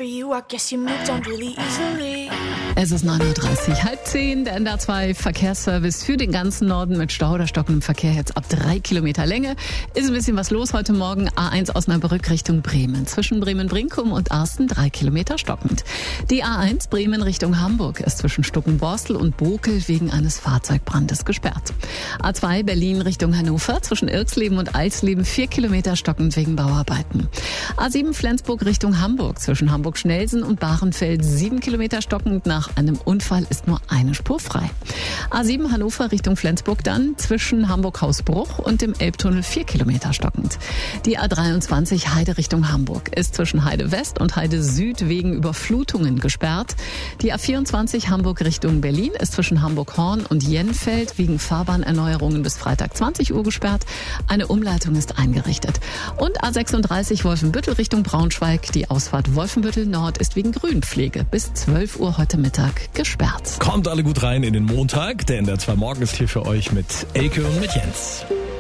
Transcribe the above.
after you, I guess you moved on really easily. Es ist 9:30 Uhr, 9:30. Der NDR 2 Verkehrsservice für den ganzen Norden mit Stau oder stockendem Verkehr jetzt ab 3 Kilometer Länge. Ist ein bisschen was los heute Morgen. A1 Osnabrück Richtung Bremen. Zwischen Bremen-Brinkum und Arsten 3 Kilometer stockend. Die A1 Bremen Richtung Hamburg ist zwischen Stuckenborstel und Bokel wegen eines Fahrzeugbrandes gesperrt. A2 Berlin Richtung Hannover zwischen Irksleben und Alsleben 4 Kilometer stockend wegen Bauarbeiten. A7 Flensburg Richtung Hamburg zwischen Hamburg-Schnelsen und Bahrenfeld 7 Kilometer stockend. Nach einem Unfall ist nur eine Spur frei. A7 Hannover Richtung Flensburg dann zwischen Hamburg-Hausbruch und dem Elbtunnel 4 Kilometer stockend. Die A23 Heide Richtung Hamburg ist zwischen Heide West und Heide Süd wegen Überflutungen gesperrt. Die A24 Hamburg Richtung Berlin ist zwischen Hamburg-Horn und Jenfeld wegen Fahrbahnerneuerungen bis Freitag 20 Uhr gesperrt. Eine Umleitung ist eingerichtet. Und A36 Wolfenbüttel Richtung Braunschweig. Die Ausfahrt Wolfenbüttel Nord ist wegen Grünpflege bis 12 Uhr heute Mittag gesperrt. Kommt alle gut rein in den Montag. Der NDR 2 Morgen ist hier für euch mit Elke und mit Jens.